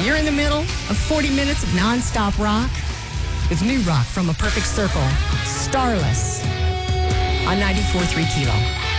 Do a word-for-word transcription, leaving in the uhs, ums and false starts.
You're in the middle of forty minutes of nonstop rock. It's new rock from A Perfect Circle. Starless on ninety-four point three Kilo.